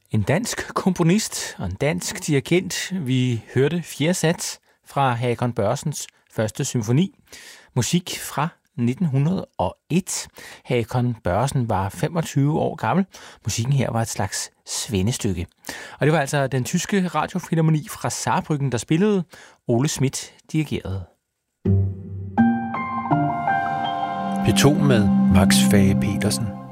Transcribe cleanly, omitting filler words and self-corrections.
En dansk komponist og en dansk dirigent. Vi hørte 4. sats fra Hakon Børresens første symfoni. Musik fra 1901. Hakon Børresen var 25 år gammel. Musikken her var et slags svendestykke. Og det var altså den tyske radiofilharmoni fra Saarbrücken, der spillede. Ole Schmidt dirigerede. P2 med Max Fage Petersen.